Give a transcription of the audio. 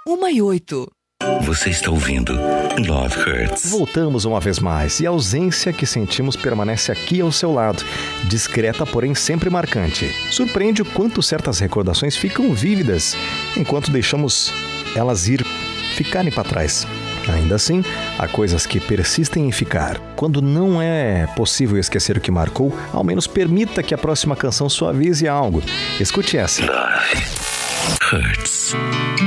1:08. Você está ouvindo Love Hurts. Voltamos uma vez mais e a ausência que sentimos permanece aqui ao seu lado, discreta, porém sempre marcante. Surpreende o quanto certas recordações ficam vívidas, enquanto deixamos elas ficarem para trás. Ainda assim, há coisas que persistem em ficar. Quando não é possível esquecer o que marcou, ao menos permita que a próxima canção suavize algo. Escute essa. Love Hurts.